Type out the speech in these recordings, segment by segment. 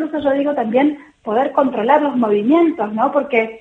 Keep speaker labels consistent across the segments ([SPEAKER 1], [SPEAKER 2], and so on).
[SPEAKER 1] incluso yo digo también poder controlar los movimientos, ¿no? Porque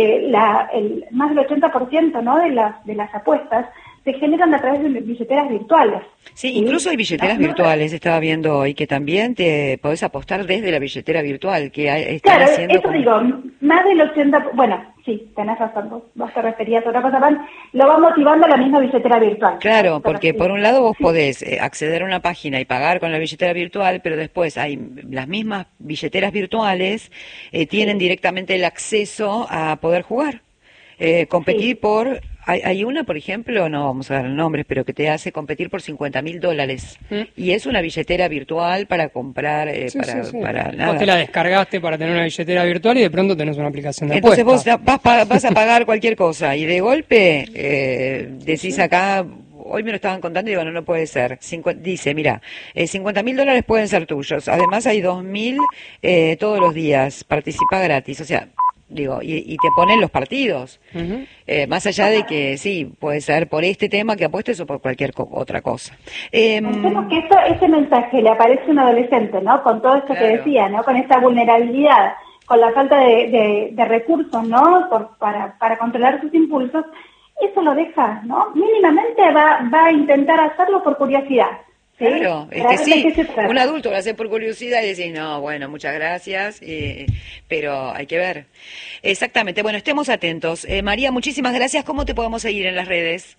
[SPEAKER 1] más del 80%, ¿no?, de las apuestas se generan a través de billeteras virtuales.
[SPEAKER 2] Sí, incluso hay billeteras virtuales, estaba viendo hoy, que también te podés apostar desde la billetera virtual, que están haciendo...
[SPEAKER 1] Eso digo, más del 80%, bueno, sí, tenés razón, vos te referías a otra cosa, lo va motivando la misma billetera virtual.
[SPEAKER 2] Claro, porque por un lado vos podés acceder a una página y pagar con la billetera virtual, pero después hay las mismas billeteras virtuales, tienen directamente el acceso a poder jugar. Competir por... Hay una, por ejemplo, no vamos a dar nombres, pero que te hace competir por $50.000. Y es una billetera virtual para comprar, para nada.
[SPEAKER 3] Vos te la descargaste para tener una billetera virtual y de pronto tenés una aplicación de
[SPEAKER 2] Entonces
[SPEAKER 3] apuestas.
[SPEAKER 2] vos vas a pagar cualquier cosa y de golpe decís acá... Hoy me lo estaban contando y digo, no puede ser. Dice, mira, $50.000 pueden ser tuyos. Además hay 2.000 todos los días. Participa gratis. O sea... Digo, y te ponen los partidos, más allá de que sí, puede ser por este tema que apuestes o por cualquier otra cosa.
[SPEAKER 1] Pensemos que ese mensaje le aparece a un adolescente, ¿no? Con todo esto que decía, ¿no? Con esta vulnerabilidad, con la falta de recursos, ¿no? Para controlar sus impulsos, eso lo deja, ¿no? Mínimamente va a intentar hacerlo por curiosidad. ¿Sí?
[SPEAKER 2] Claro, es que sí, un adulto lo hace por curiosidad y decís, no, bueno, muchas gracias, pero hay que ver. Exactamente, bueno, estemos atentos. María, muchísimas gracias. ¿Cómo te podemos seguir en las redes?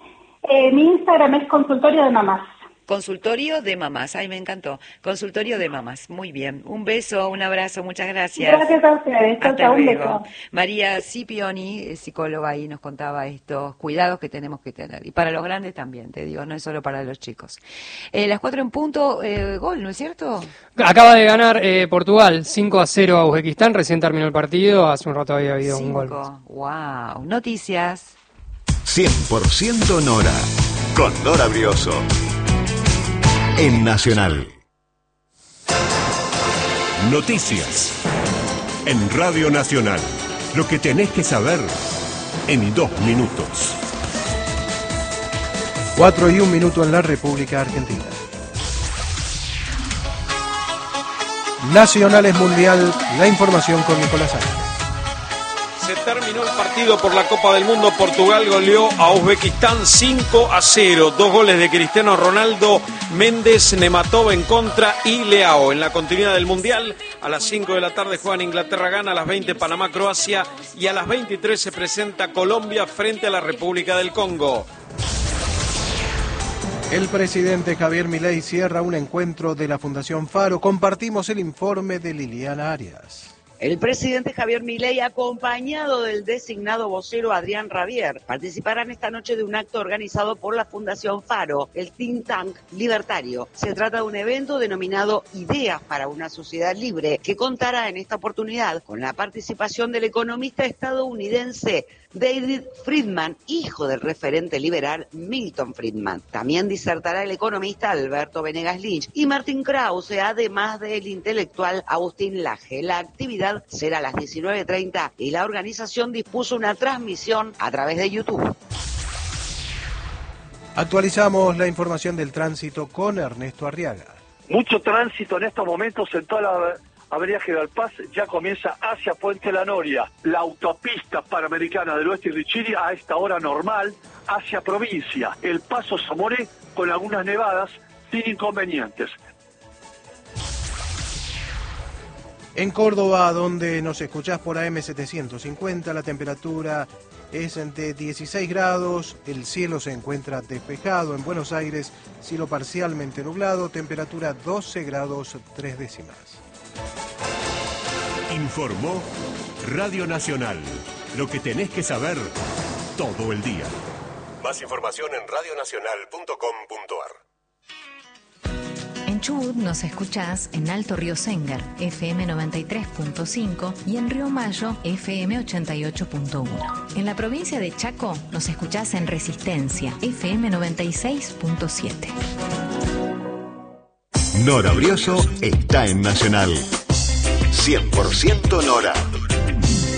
[SPEAKER 1] Mi Instagram es Consultorio de Mamás.
[SPEAKER 2] Consultorio de Mamás, ay, me encantó. Consultorio de Mamás, muy bien. Un beso, un abrazo, muchas gracias.
[SPEAKER 1] Gracias a ustedes.
[SPEAKER 2] Hasta
[SPEAKER 1] un
[SPEAKER 2] luego.
[SPEAKER 1] beso.
[SPEAKER 2] María Scipioni, psicóloga, ahí nos contaba estos cuidados que tenemos que tener. Y para los grandes también, te digo, no es solo para los chicos. Las 4 en punto, gol, ¿no es cierto?
[SPEAKER 3] Acaba de ganar Portugal 5-0 a Uzbekistán, recién terminó el partido, hace un rato había habido un gol.
[SPEAKER 2] Wow, noticias.
[SPEAKER 4] 100% Nora, con Nora Brioso. En Nacional. Noticias. En Radio Nacional. Lo que tenés que saber en 2 minutos.
[SPEAKER 5] 4:01 en la República Argentina. Nacional es Mundial. La información con Nicolás Ángel.
[SPEAKER 6] Se terminó el partido por la Copa del Mundo. Portugal goleó a Uzbekistán 5-0. 2 goles de Cristiano Ronaldo, Méndez, Nematov en contra y Leao. En la continuidad del Mundial, a las 5 de la tarde juegan Inglaterra-Ghana, a las 20 Panamá-Croacia y a las 23 se presenta Colombia frente a la República del Congo.
[SPEAKER 5] El presidente Javier Milei cierra un encuentro de la Fundación Faro. Compartimos el informe de Liliana Arias.
[SPEAKER 7] El presidente Javier Milei, acompañado del designado vocero Adrián Rabier, participarán esta noche de un acto organizado por la Fundación Faro, el think tank libertario. Se trata de un evento denominado Ideas para una Sociedad Libre, que contará en esta oportunidad con la participación del economista estadounidense David Friedman, hijo del referente liberal Milton Friedman. También disertará el economista Alberto Venegas Lynch y Martín Krause, además del intelectual Agustín Laje. La actividad será a las 19:30 y la organización dispuso una transmisión a través de YouTube.
[SPEAKER 5] Actualizamos la información del tránsito con Ernesto Arriaga.
[SPEAKER 8] Mucho tránsito en estos momentos en toda la Avenida General Paz, ya comienza hacia Puente La Noria. La autopista panamericana del Oeste y Richiri a esta hora normal, hacia provincia. El Paso Zamoré con algunas nevadas sin inconvenientes.
[SPEAKER 5] En Córdoba, donde nos escuchás por AM 750, la temperatura es de 16 grados, el cielo se encuentra despejado. En Buenos Aires, cielo parcialmente nublado, temperatura 12 grados 3 décimas.
[SPEAKER 4] Informó Radio Nacional. Lo que tenés que saber todo el día. Más información en radionacional.com.ar.
[SPEAKER 9] En Chubut nos escuchás en Alto Río Séngar, FM 93.5 y en Río Mayo, FM 88.1. En la provincia de Chaco nos escuchás en Resistencia, FM 96.7.
[SPEAKER 4] Nora Brioso está en Nacional. 100% Nora.